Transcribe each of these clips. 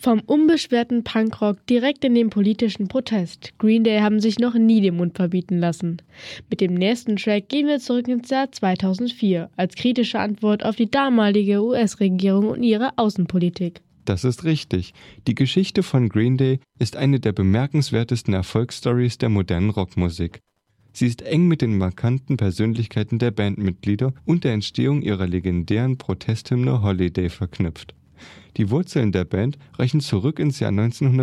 Vom unbeschwerten Punkrock direkt in den politischen Protest. Green Day haben sich noch nie den Mund verbieten lassen. Mit dem nächsten Track gehen wir zurück ins Jahr 2004, als kritische Antwort auf die damalige US-Regierung und ihre Außenpolitik. Das ist richtig. Die Geschichte von Green Day ist eine der bemerkenswertesten Erfolgsstories der modernen Rockmusik. Sie ist eng mit den markanten Persönlichkeiten der Bandmitglieder und der Entstehung ihrer legendären Protesthymne Holiday verknüpft. Die Wurzeln der Band reichen zurück ins Jahr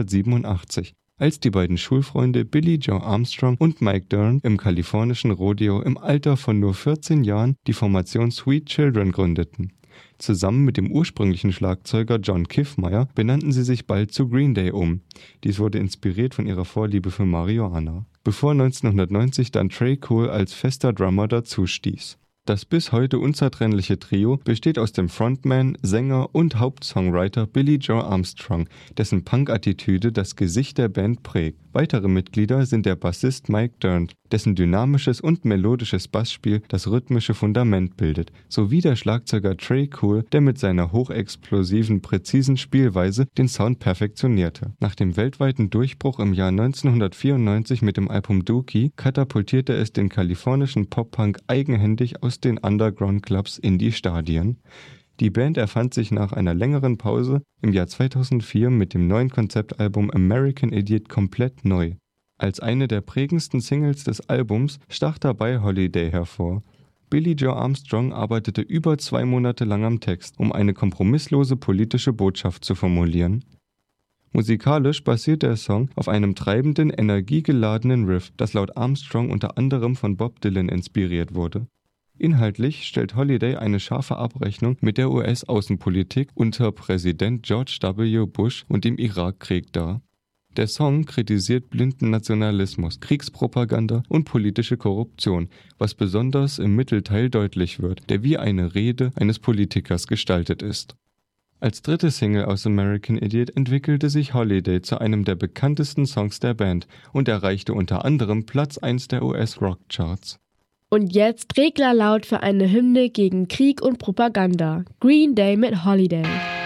1987, als die beiden Schulfreunde Billie Joe Armstrong und Mike Dirnt im kalifornischen Rodeo im Alter von nur 14 Jahren die Formation Sweet Children gründeten. Zusammen mit dem ursprünglichen Schlagzeuger John Kiffmeyer benannten sie sich bald zu Green Day um. Dies wurde inspiriert von ihrer Vorliebe für Marihuana, bevor 1990 dann Trey Cool als fester Drummer dazustieß. Das bis heute unzertrennliche Trio besteht aus dem Frontman, Sänger und Hauptsongwriter Billie Joe Armstrong, dessen Punk-Attitüde das Gesicht der Band prägt. Weitere Mitglieder sind der Bassist Mike Dirnt, dessen dynamisches und melodisches Bassspiel das rhythmische Fundament bildet, sowie der Schlagzeuger Trey Cool, der mit seiner hochexplosiven, präzisen Spielweise den Sound perfektionierte. Nach dem weltweiten Durchbruch im Jahr 1994 mit dem Album Dookie katapultierte es den kalifornischen Pop-Punk eigenhändig aus den Underground-Clubs in die Stadien. Die Band erfand sich nach einer längeren Pause im Jahr 2004 mit dem neuen Konzeptalbum American Idiot komplett neu. Als eine der prägendsten Singles des Albums stach dabei Holiday hervor. Billie Joe Armstrong arbeitete über 2 Monate lang am Text, um eine kompromisslose politische Botschaft zu formulieren. Musikalisch basiert der Song auf einem treibenden, energiegeladenen Riff, das laut Armstrong unter anderem von Bob Dylan inspiriert wurde. Inhaltlich stellt Holiday eine scharfe Abrechnung mit der US-Außenpolitik unter Präsident George W. Bush und dem Irakkrieg dar. Der Song kritisiert blinden Nationalismus, Kriegspropaganda und politische Korruption, was besonders im Mittelteil deutlich wird, der wie eine Rede eines Politikers gestaltet ist. Als dritte Single aus American Idiot entwickelte sich Holiday zu einem der bekanntesten Songs der Band und erreichte unter anderem Platz 1 der US-Rock-Charts. Und jetzt Regler laut für eine Hymne gegen Krieg und Propaganda. Green Day mit Holiday.